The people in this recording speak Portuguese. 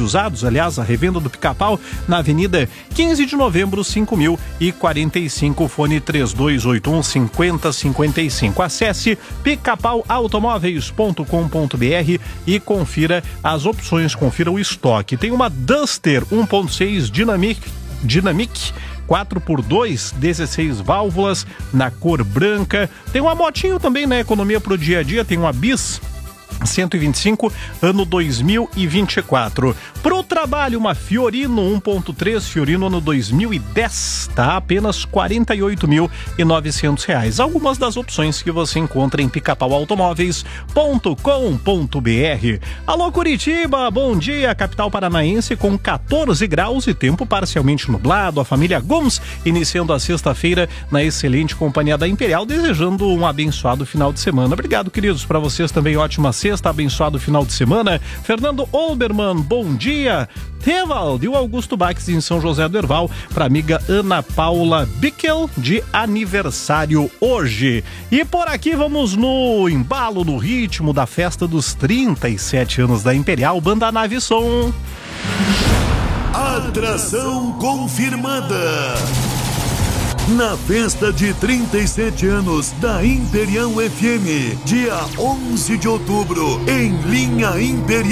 usados, aliás, a revenda do Pica-Pau na Avenida 15 de Novembro, 5045, fone 3281-5055. Acesse picapauautomóveis.com.br e confira as opções, confira o estoque. Tem uma Duster 1.6 Dynamic 4x2, 16 válvulas na cor branca. Tem uma motinho também, né? Economia pro dia a dia. Tem uma Bis 125, ano 2024. Pro trabalho, uma Fiorino 1.3, Fiorino ano 2010, tá? Apenas R$ 48.900. Algumas das opções que você encontra em picapauautomóveis.com.br. Alô Curitiba, bom dia, capital paranaense com 14 graus e tempo parcialmente nublado. A família Gomes iniciando a sexta-feira na excelente companhia da Imperial, desejando um abençoado final de semana. Obrigado, queridos, para vocês também ótima sexta, abençoado final de semana. Fernando Olbermann, bom dia. Revald e o Augusto Bax em São José do Herval, para amiga Ana Paula Bickel, de aniversário hoje. E por aqui vamos no embalo, no ritmo da festa dos 37 anos da Imperial, Banda Nave Som. Atração confirmada. Na festa de 37 anos da Imperial FM, dia 11 de outubro, em Linha Imperial.